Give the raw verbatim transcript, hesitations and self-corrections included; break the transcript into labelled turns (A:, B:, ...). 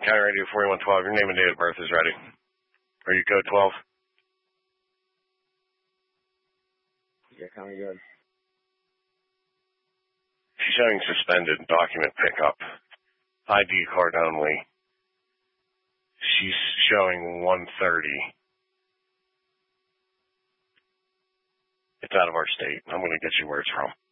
A: County Radio forty-one twelve. Your name and date of birth is ready. Are you code twelve?
B: Yeah, County good.
A: She's showing suspended document pickup. I D card only. She's showing one thirty. It's out of our state. I'm going to get you where it's from.